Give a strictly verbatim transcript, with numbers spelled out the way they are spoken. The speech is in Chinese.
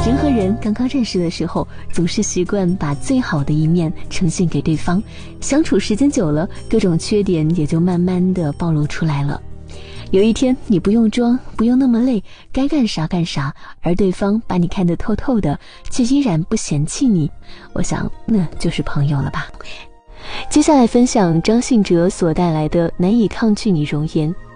人和人刚刚认识的时候，总是习惯把最好的一面呈现给对方，相处时间久了，各种缺点也就慢慢的暴露出来了。有一天你不用装，不用那么累，该干啥干啥，而对方把你看得透透的，却依然不嫌弃你，我想那就是朋友了吧。接下来分享张信哲所带来的难以抗拒你容颜。